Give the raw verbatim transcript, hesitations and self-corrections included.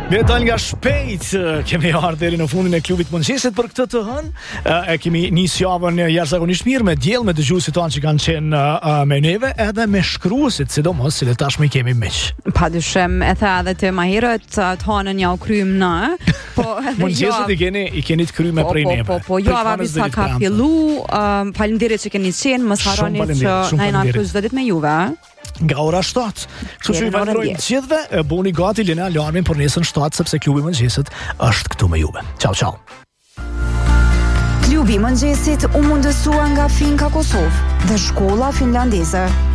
Ne dal nga shpejt, kemi ardhur deri në fundin e klubit mëngjesit për këtë të hënë. E kemi nisë javën jashtëzakonisht mirë me diell, me dëgjuesit tanë që kanë qenë me neve, edhe me shkruesit, sidomos, se tashmë i kemi miq. Padyshim, e tha edhe ti më herët, të hënën ja u kryem në, po edhe mëngjesit i keni i keni të kryer me prej neve. Po, po, po, java visa ka fillu, um, faleminderit që keni qenë, mos harroni që na jena këtu çdo ditë me juve. Nga ora shtatë. Kështu që ju falenderoj të gjithëve, bëni gati lënë alarmin për nesër shtatë sepse klubi i mëngjesit është këtu me juve. Ciao ciao. Klubi i mëngjesit u mundësua nga Finka Kosovë dhe shkolla finlandeze.